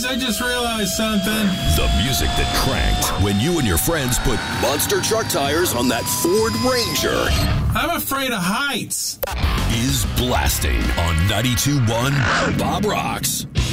guys, I just realized something. The music that cranked when you and your friends put Monster Truck tires on that Ford Ranger. I'm afraid of heights. Is blasting on 92.1 Bob Rocks.